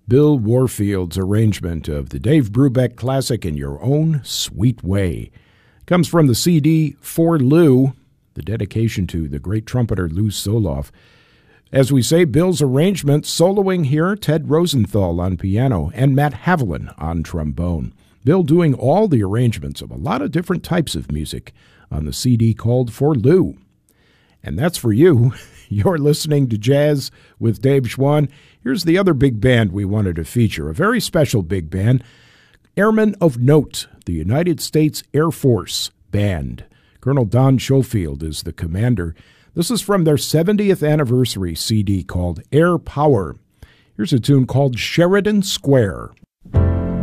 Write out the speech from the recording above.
Bill Warfield's arrangement of the Dave Brubeck classic In Your Own Sweet Way comes from the CD For Lou, the dedication to the great trumpeter Lou Soloff. As we say, Bill's arrangement, soloing here, Ted Rosenthal on piano and Matt Haviland on trombone. Bill doing all the arrangements of a lot of different types of music on the CD called For Lou. And that's for you. You're listening to Jazz with Dave Schwann. Here's the other big band we wanted to feature, a very special big band, Airmen of Note, the United States Air Force Band. Colonel Don Schofield is the commander. This is from their 70th anniversary CD called Air Power. Here's a tune called Sheridan Square.